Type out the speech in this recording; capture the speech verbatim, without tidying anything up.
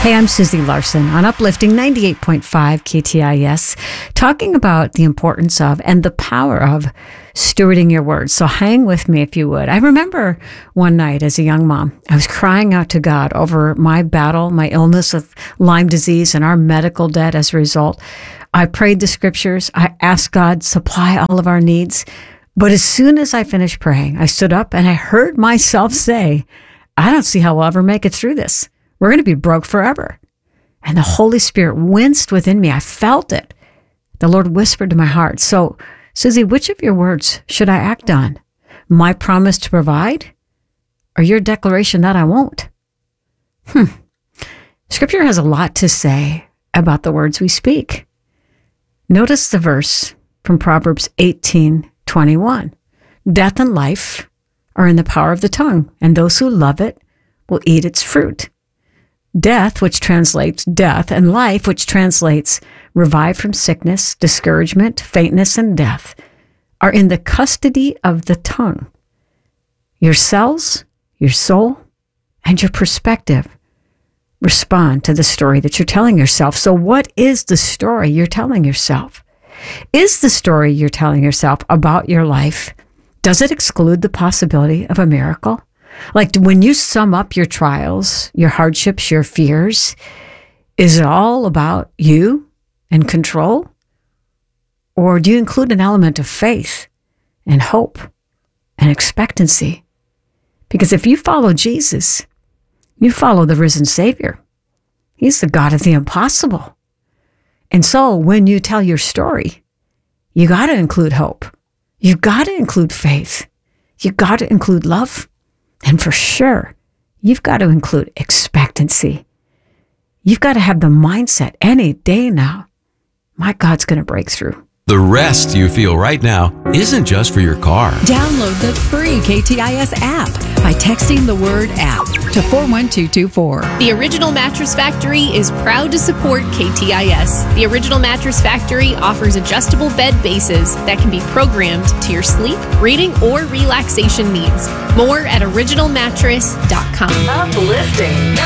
Hey, I'm Susie Larson on Uplifting ninety-eight point five K T I S, talking about the importance of and the power of stewarding your words. So hang with me if you would. I remember one night as a young mom, I was crying out to God over my battle, my illness of Lyme disease and our medical debt as a result. I prayed the scriptures. I asked God supply all of our needs. But as soon as I finished praying, I stood up and I heard myself say, I don't see how we'll ever make it through this. We're going to be broke forever. And the Holy Spirit winced within me. I felt it. The Lord whispered to my heart. So, Susie, which of your words should I act on? My promise to provide or your declaration that I won't? Hmm. Scripture has a lot to say about the words we speak. Notice the verse from Proverbs eighteen twenty-one. Death and life are in the power of the tongue, and those who love it will eat its fruit. Death, which translates death, and life, which translates revive from sickness, discouragement, faintness, and death, are in the custody of the tongue. Your cells, your soul, and your perspective respond to the story that you're telling yourself. So what is the story you're telling yourself? Is the story you're telling yourself about your life, does it exclude the possibility of a miracle? Like when you sum up your trials, your hardships, your fears, is it all about you and control? Or do you include an element of faith and hope and expectancy? Because if you follow Jesus, you follow the risen Savior. He's the God of the impossible. And so when you tell your story, you got to include hope. You got to include faith. You got to include love. And for sure, you've got to include expectancy. You've got to have the mindset any day now. My God's going to break through. The rest you feel right now isn't just for your car. Download the free K T I S app by texting the word app to four one two two four. The Original Mattress Factory is proud to support K T I S. The Original Mattress Factory offers adjustable bed bases that can be programmed to your sleep, reading, or relaxation needs. More at original mattress dot com. Uplifting.